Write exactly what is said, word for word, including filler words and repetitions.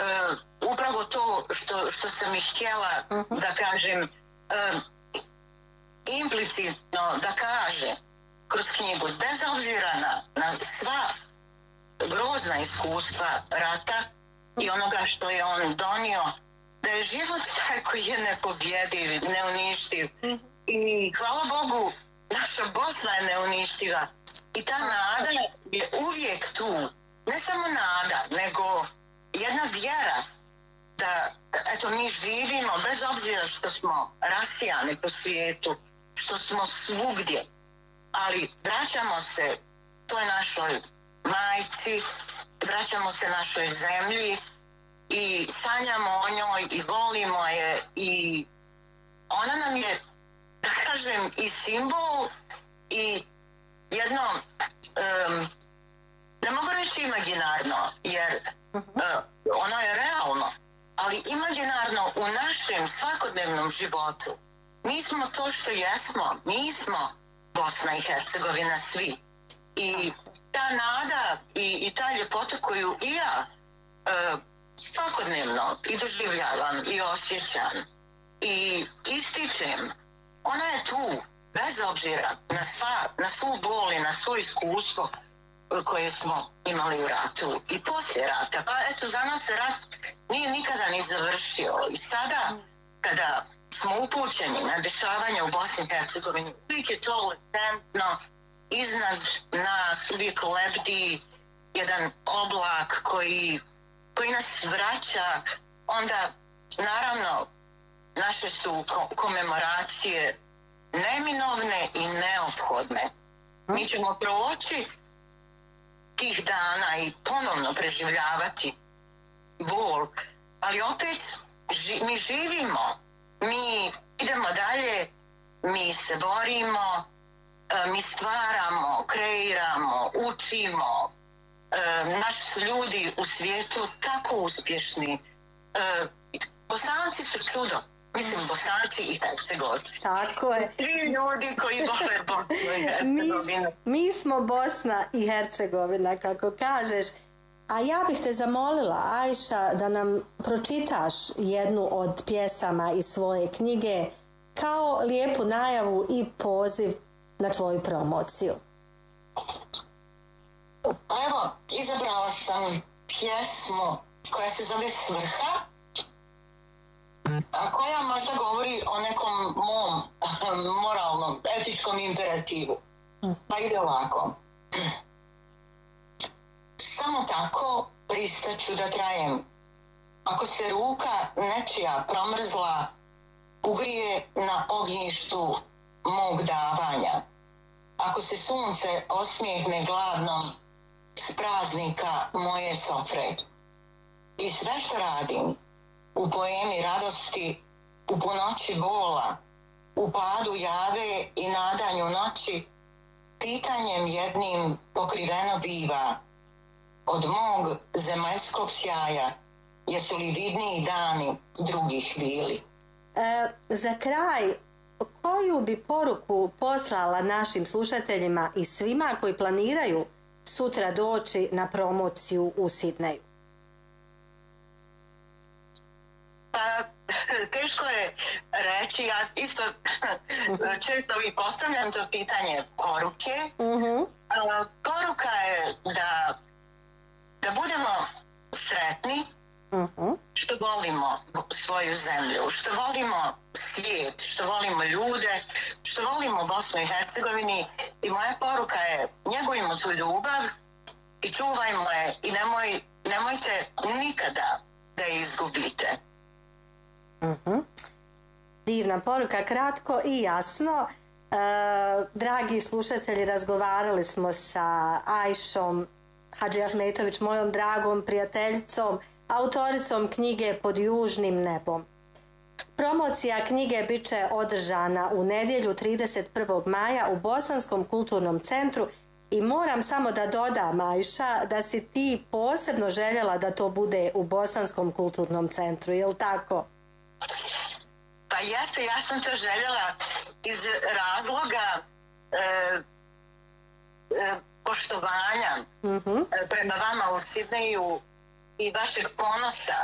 uh, upravo to što, što sam i htjela uh-huh. da kažem, uh, implicitno da kaže kroz knjigu, bez obzira na, na sva grozna iskustva rata i onoga što je on donio, da je život taj koji je nepobjediv, neuništiv. I hvala Bogu, naša Bosna je neuništiva. I ta nada je uvijek tu. Ne samo nada, nego jedna vjera da, eto, mi živimo, bez obzira što smo rasijani po svijetu, što smo svugdje, ali vraćamo se toj našoj majci, vraćamo se našoj zemlji i sanjamo o njoj i volimo je i ona nam je, da kažem, i simbol i jedno, um, ne mogu reći imaginarno, jer uh, ono je realno, ali imaginarno u našem svakodnevnom životu. Mi smo to što jesmo, mi smo Bosna i Hercegovina svi. I ta nada i, i ta ljepota koju i ja uh, svakodnevno i doživljavam i osjećam i ističem, ona je tu, bez obzira na, sva, na svu bol i na svo iskustvo koje smo imali u ratu i poslije rata. Pa eto, za nas rat nije nikada ni završio i sada kada smo upućeni na dešavanje u Bosni i Hercegovini, uvijek je to latentno, iznad nas uvijek lebdi jedan oblak koji, koji nas vraća. Onda, naravno, naše su komemoracije neminovne i neophodne. Mi ćemo proći tih dana i ponovno preživljavati bol, ali opet ži, mi živimo, mi idemo dalje, mi se borimo, mi stvaramo, kreiramo, učimo. Naši su ljudi u svijetu tako uspješni. Bosanci su čudo. Mislim, Bosanci i Hercegovci. Tako je. Tri ljudi koji vole Bosnu i Hercegovinu. Mi, mi smo Bosna i Hercegovina, kako kažeš. A ja bih te zamolila, Ajša, da nam pročitaš jednu od pjesama iz svoje knjige kao lijepu najavu i poziv na tvoju promociju. Evo, izabrala sam pjesmu koja se zove Svrha, a koja možda govori o nekom mom moralnom, etičkom imperativu. Pa ide ovako. Samo tako pristaću da trajem. Ako se ruka nečija promrzla ugrije na ognjištu mog davanja. Ako se sunce osmijehne gladnom s praznika moje sofre. I sve što radim u poemi radosti, u punoći bola, u padu jave i nadanju noći, pitanjem jednim pokriveno biva. Od mog zemaljskog sjaja jesu li vidniji dani drugih bili? E, za kraj, koju bi poruku poslala našim slušateljima i svima koji planiraju sutra doći na promociju u Sidneju? Pa, teško je reći, ja isto često vi postavljam to pitanje poruke. Uh-huh. Poruka je da, da budemo sretni, uh-huh. što volimo svoju zemlju, što volimo svijet, što volimo ljude, što volimo Bosnu i Hercegovini. I moja poruka je, njegujmo tu ljubav i čuvajmo je i nemoj, nemojte nikada da je izgubite. Uh-huh. Divna poruka, kratko i jasno. E, dragi slušatelji, razgovarali smo sa Ajšom Hadžiahmetović, mojom dragom prijateljicom, autoricom knjige Pod južnim nebom. Promocija knjige bit će održana u nedjelju trideset prvog maja u Bosanskom kulturnom centru i moram samo da dodam, Ajša, da si ti posebno željela da to bude u Bosanskom kulturnom centru, je li tako? Pa jeste, ja sam to željela iz razloga e, e, poštovanja uh-huh. prema vama u Sidneju i vašeg ponosa